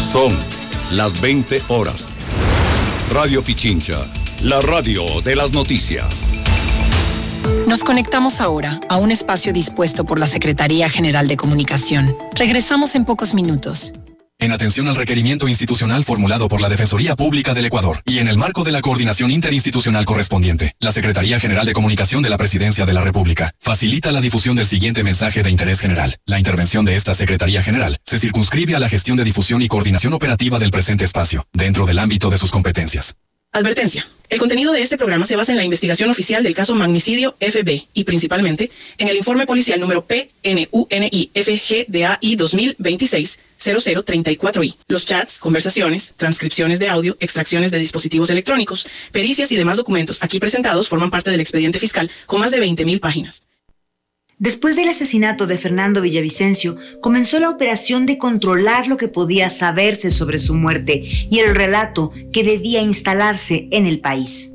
Son las 20 horas. Radio Pichincha, la radio de las noticias. Nos conectamos ahora a un espacio dispuesto por la Secretaría General de Comunicación. Regresamos en pocos minutos. En atención al requerimiento institucional formulado por la Defensoría Pública del Ecuador y en el marco de la coordinación interinstitucional correspondiente, la Secretaría General de Comunicación de la Presidencia de la República facilita la difusión del siguiente mensaje de interés general. La intervención de esta Secretaría General se circunscribe a la gestión de difusión y coordinación operativa del presente espacio, dentro del ámbito de sus competencias. Advertencia. El contenido de este programa se basa en la investigación oficial del caso Magnicidio FB y principalmente en el informe policial número PNUNI-FGDAI 2026-0034I. Los chats, conversaciones, transcripciones de audio, extracciones de dispositivos electrónicos, pericias y demás documentos aquí presentados forman parte del expediente fiscal con más de 20.000 páginas. Después del asesinato de Fernando Villavicencio, comenzó la operación de controlar lo que podía saberse sobre su muerte y el relato que debía instalarse en el país.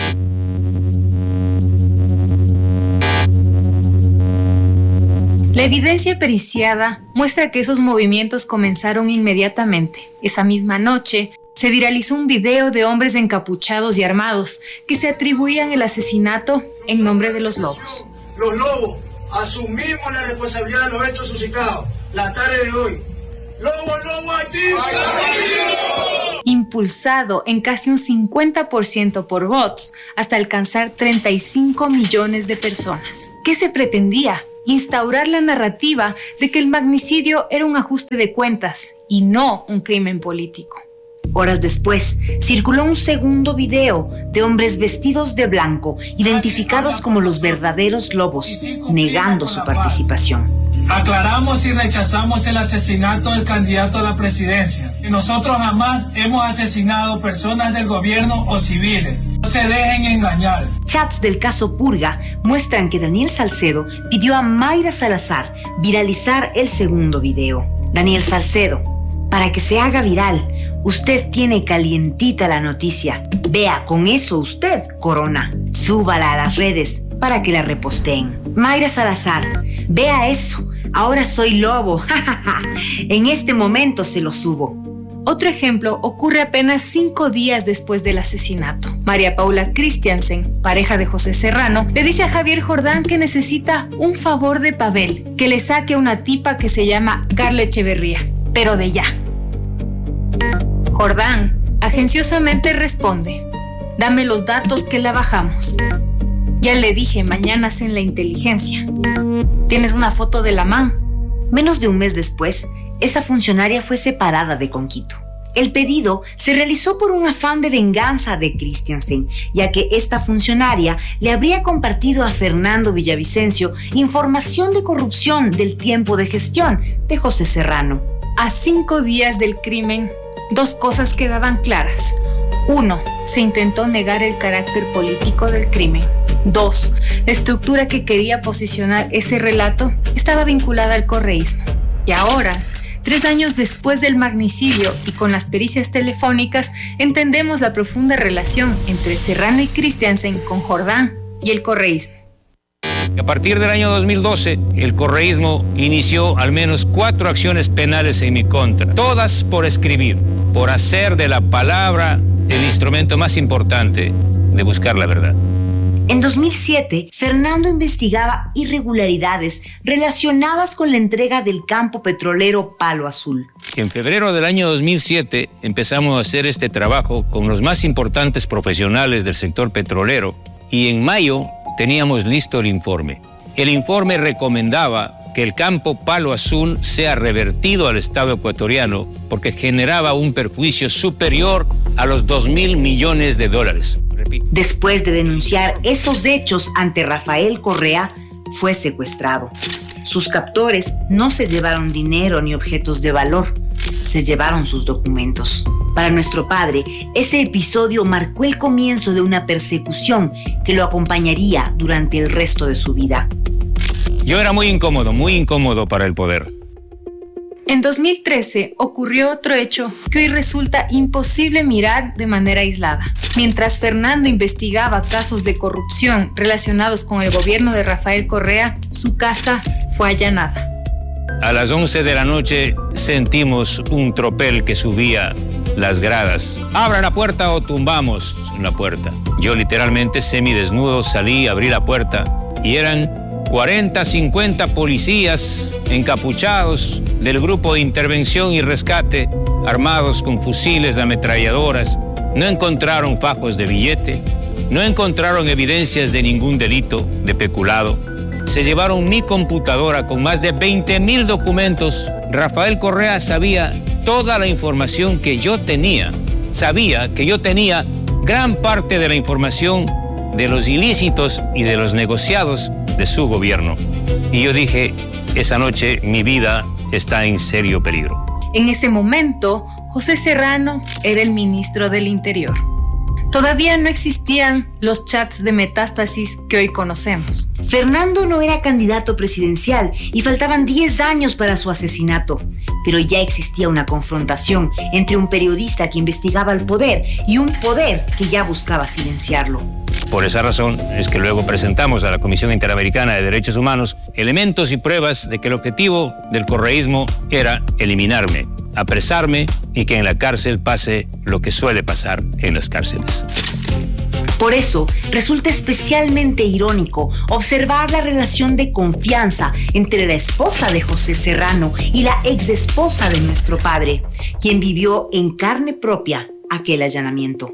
La evidencia periciada muestra que esos movimientos comenzaron inmediatamente. Esa misma noche, se viralizó un video de hombres encapuchados y armados que se atribuían el asesinato en nombre de los lobos. Los lobos asumimos la responsabilidad de los hechos suscitados la tarde de hoy. ¡Lobo, activo! Impulsado en casi un 50% por bots hasta alcanzar 35 millones de personas. ¿Qué se pretendía? Instaurar la narrativa de que el magnicidio era un ajuste de cuentas y no un crimen político. Horas después, circuló un segundo video de hombres vestidos de blanco, identificados como los verdaderos lobos, negando su participación. Aclaramos y rechazamos el asesinato del candidato a la presidencia. Nosotros jamás hemos asesinado personas del gobierno o civiles. No se dejen engañar. Chats del caso Purga muestran que Daniel Salcedo pidió a Mayra Salazar viralizar el segundo video. Daniel Salcedo, para que se haga viral, usted tiene calientita la noticia. Vea, con eso usted corona. Súbala a las redes para que la reposteen. Mayra Salazar, vea eso. Ahora soy lobo. En este momento se lo subo. Otro ejemplo ocurre apenas 5 días después del asesinato. María Paula Christiansen, pareja de José Serrano, le dice a Javier Jordán que necesita un favor de Pavel, que le saque a una tipa que se llama Carla Echeverría, pero de ya. Jordán agenciosamente responde: dame los datos que la bajamos. Ya le dije, mañana hacen la inteligencia. ¿Tienes una foto de la man? Menos de un mes después, esa funcionaria fue separada de Conquito. El pedido se realizó por un afán de venganza de Christiansen, ya que esta funcionaria le habría compartido a Fernando Villavicencio información de corrupción del tiempo de gestión de José Serrano. A 5 días del crimen, 2 cosas quedaban claras. 1. Se intentó negar el carácter político del crimen. 2. La estructura que quería posicionar ese relato estaba vinculada al correísmo. Y ahora, 3 años después del magnicidio y con las pericias telefónicas, entendemos la profunda relación entre Serrano y Christiansen con Jordán y el correísmo. A partir del año 2012, el correísmo inició al menos 4 acciones penales en mi contra, todas por escribir, por hacer de la palabra el instrumento más importante de buscar la verdad. En 2007, Fernando investigaba irregularidades relacionadas con la entrega del campo petrolero Palo Azul. En febrero del año 2007 empezamos a hacer este trabajo con los más importantes profesionales del sector petrolero y en mayo teníamos listo el informe. El informe recomendaba que el campo Palo Azul sea revertido al Estado ecuatoriano porque generaba un perjuicio superior a los $2.000 millones. Repito. Después de denunciar esos hechos ante Rafael Correa, fue secuestrado. Sus captores no se llevaron dinero ni objetos de valor, se llevaron sus documentos. Para nuestro padre, ese episodio marcó el comienzo de una persecución que lo acompañaría durante el resto de su vida. Yo era muy incómodo para el poder. En 2013 ocurrió otro hecho que hoy resulta imposible mirar de manera aislada. Mientras Fernando investigaba casos de corrupción relacionados con el gobierno de Rafael Correa, su casa fue allanada. a las 11 de la noche sentimos un tropel que subía las gradas. ¡Abra la puerta o tumbamos la puerta! Yo literalmente semidesnudo salí, abrí la puerta y eran 40, 50 policías encapuchados del grupo de intervención y rescate, armados con fusiles, ametralladoras. No encontraron fajos de billete, no encontraron evidencias de ningún delito de peculado. Se llevaron mi computadora con más de 20,000 documentos. Rafael Correa sabía toda la información que yo tenía. Sabía que yo tenía gran parte de la información de los ilícitos y de los negociados de su gobierno. Y yo dije, esa noche mi vida está en serio peligro. En ese momento, José Serrano era el ministro del Interior. Todavía no existían los chats de metástasis que hoy conocemos. Fernando no era candidato presidencial y faltaban 10 años para su asesinato, pero ya existía una confrontación entre un periodista que investigaba el poder y un poder que ya buscaba silenciarlo. Por esa razón es que luego presentamos a la Comisión Interamericana de Derechos Humanos elementos y pruebas de que el objetivo del correísmo era eliminarme, apresarme y que en la cárcel pase lo que suele pasar en las cárceles. Por eso, resulta especialmente irónico observar la relación de confianza entre la esposa de José Serrano y la exesposa de nuestro padre, quien vivió en carne propia aquel allanamiento.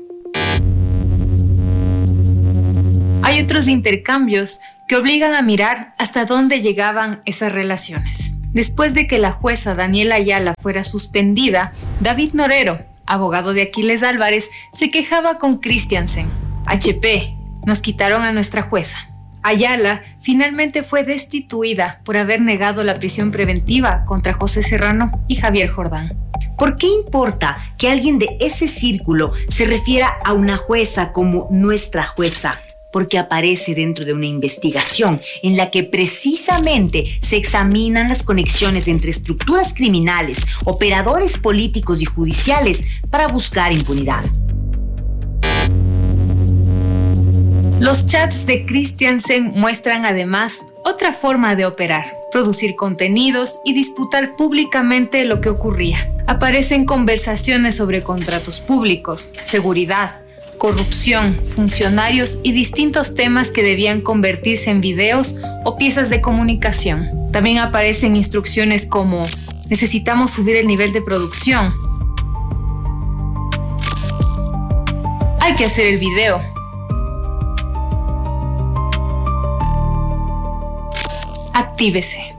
Hay otros intercambios que obligan a mirar hasta dónde llegaban esas relaciones. Después de que la jueza Daniela Ayala fuera suspendida, David Norero, abogado de Aquiles Álvarez, se quejaba con Christiansen. HP, nos quitaron a nuestra jueza. Ayala finalmente fue destituida por haber negado la prisión preventiva contra José Serrano y Javier Jordán. ¿Por qué importa que alguien de ese círculo se refiera a una jueza como nuestra jueza? Porque aparece dentro de una investigación en la que precisamente se examinan las conexiones entre estructuras criminales, operadores políticos y judiciales para buscar impunidad. Los chats de Christiansen muestran además otra forma de operar, producir contenidos y disputar públicamente lo que ocurría. Aparecen conversaciones sobre contratos públicos, seguridad, corrupción, funcionarios y distintos temas que debían convertirse en videos o piezas de comunicación. También aparecen instrucciones como: necesitamos subir el nivel de producción. Hay que hacer el video. Actívese.